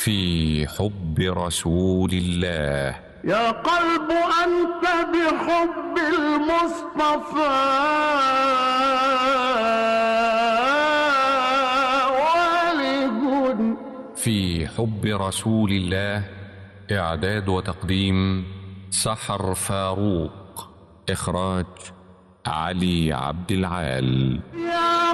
في حب رسول الله. يا قلب أنت بحب المصطفى والد. في حب رسول الله. إعداد وتقديم سحر فاروق. إخراج علي عبد العال.